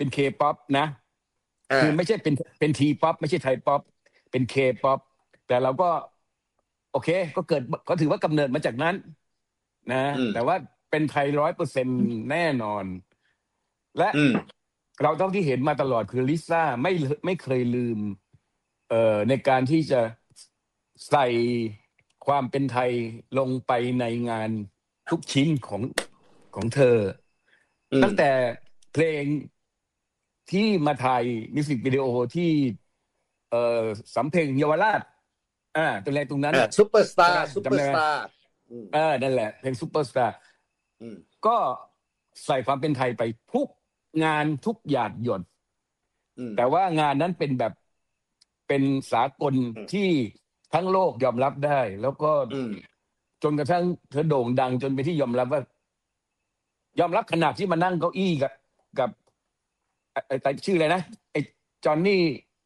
เป็นเคป๊อปนะคือไม่ใช่เป็นทีป๊อปไม่ใช่ไทยป๊อปเป็นเคป๊อปแต่เราก็โอเคก็ถือว่ากำเนิดมาจากนั้นนะแต่ว่าเป็นไทย100%แน่นอนและเราเท่าที่เห็นมาตลอดคือลิซ่าไม่เคยลืมในการที่จะใส่ความเป็นไทยลงไปในงานทุกชิ้นของเธอตั้งแต่เพลงที่มาถ่ายมิวสิกวิดีโอที่สำเพ็งเยาวราชตัวแรกตรงนั้นซุปเปอร์สตาร์นั่นแหละเพลงซุปเปอร์สตาร์ก็ใส่ความเป็นไทยไปทุกงานทุกหยาดหยดแต่ว่างานนั้นเป็นสากลที่ทั้งโลกยอมรับได้แล้วก็จนกระทั่งเธอโด่งดังจนเป็นที่ยอมรับว่ายอมรับขนาดที่มานั่งเก้าอี้กับไอ้ชื่ออะไรนะไอ้จอห์นนี่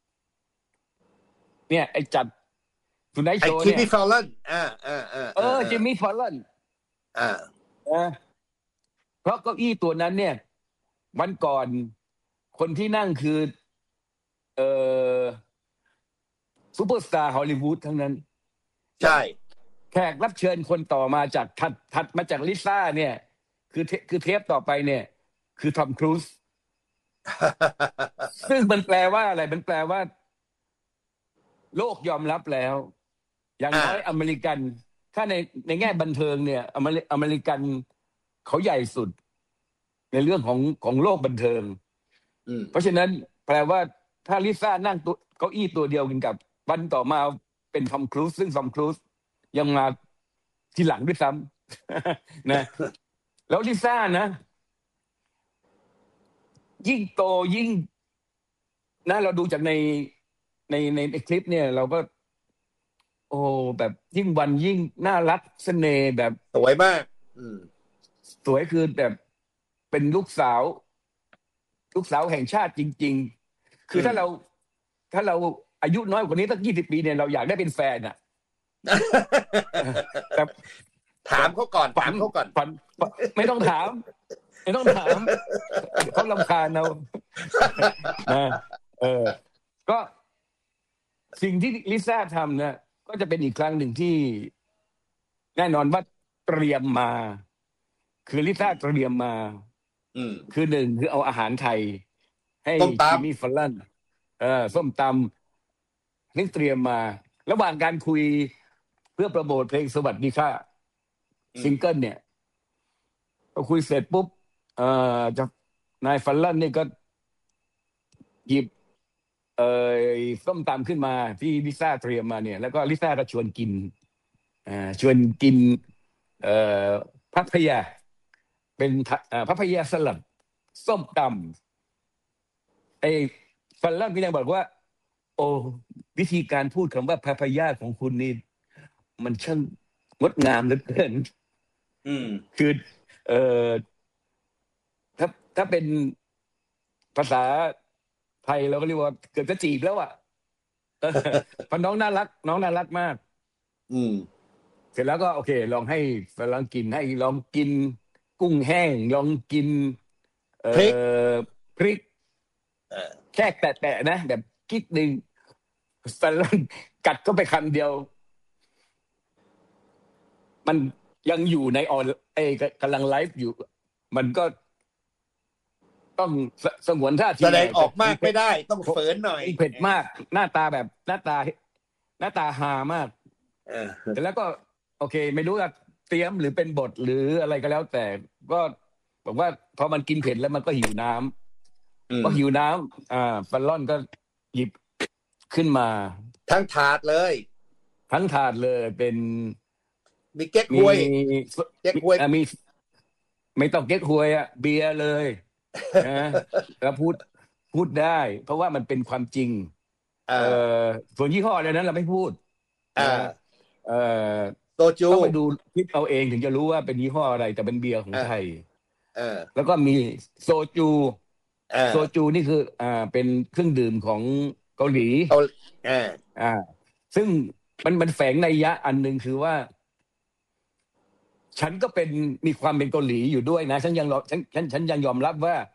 เนี่ยไอ้จัดทูไนท์โชว์เนี่ยจิมมี่ฟอลเลนจิมมี่ฟอลเลนเพราะเก้าอี้ตัวนั้นเนี่ยวันก่อนคนที่นั่งคือซูเปอร์สตาร์ฮอลลีวูดทั้งนั้นใช่แขกรับเชิญคนต่อมาจากถัดมาจากลิซ่าเนี่ยคือเทปต่อไปเนี่ยคือทอมครูซซึ่งมันแปลว่าอะไรมันแปลว่าโลกยอมรับแล้วอย่างน้อยอเมริกันถ้าในแง่บันเทิงเนี่ยอเมริกันเขาใหญ่สุดในเรื่องของโลกบันเทิงเพราะฉะนั้นแปลว่าถ้าลิซ่านั่งเก้าอี้ตัวเดียวกันกับวันต่อมาเป็นทอมครูซซึ่งทอมครูซยังมาทีหลังด้วยซ้ำนะแล้วลิซ่านะยิ่งโตยิ่งนะเราดูจากในคลิปเนี่ยเราก็โอ้แบบยิ่งวันยิ่งน่ารักเสน่ห์แบบสวยมากสวยคือแบบเป็นลูกสาวแห่งชาติจริงๆคือถ้าเราอายุน้อยกว่านี้ตั้ง20 ปีเนี่ยเราอยากได้เป็นแฟนอ่ะแต่ถามเขาก่อนไม่ต้องถามเขารำคาญเราก็สิ่งที่ลิซ่าทำนะก็จะเป็นอีกครั้งหนึ่งที่แน่นอนว่าเตรียมมาคือลิซ่าเตรียมมาคือหนึ่งคือเอาอาหารไทยให้จิมมี่ฟอลลันส้มตำนี่เตรียมมาระหว่างการคุยเพื่อโปรโมทเพลงสวัสดีค่ะซิงเกิลเนี่ยพอคุยเสร็จปุ๊บจะนายฟอลลันนี่ก็หยิบส้มตำขึ้นมาที่ลิซ่าเตรียมมาเนี่ยแล้วก็ลิซ่าก็ชวนกินพัพยาเป็นพัพยาสลัดส้มตำไอ้ฟันล่างก็ยังบอกว่าโอ้วิธีการพูดคำว่าพัพยาของคุณนี่มันช่างงดงามเหลือเกินคือถ้าเป็นภาษาไทยเราก็เรียกว่าเกือบจะจีบแล้วอ่ะเพราะน้องน่ารักมากเสร็จแล้วก็โอเคลองให้ลองกินกุ้งแห้งลองกินพริกแค่แตะนะแบบกิ๊กนึงสลัดกัดก็ไปคำเดียวมันยังอยู่ในกำลังไลฟ์อยู่มันก็ต้องสงวนท่าทีแสดงออกมากไม่ได้ต้องเฟิร์นหน่อยเผ็ดมากหน้าตาฮามากแต่แล้วก็โอเคไม่รู้ว่าเตรียมหรือเป็นบทหรืออะไรก็แล้วแต่ก็บอกว่าพอมันกินเผ็ดแล้วมันก็หิวน้ำฟันล่อนก็หยิบขึ้นมาทั้งถาดเลยเป็นมีเก๊กฮวยมีไม่ต้องเก๊กฮวยอ่ะเบียร์เลยนะแล้วพูดได้เพราะว่ามันเป็นความจริงส่วนยี่ห้ออะไรนั้นเราไม่พูดโซจูต้องไปดูคลิปเอาเองถึงจะรู้ว่าเป็นยี่ห้ออะไรแต่เป็นเบียร์ของไทยแล้วก็มีโซจูนี่คือเป็นเครื่องดื่มของเกาหลีซึ่งมันแฝงนัยยะอันนึงคือว่าฉันก็มีความเป็นเกาหลีอยู่ด้วยนะฉันยังยอมรับว่า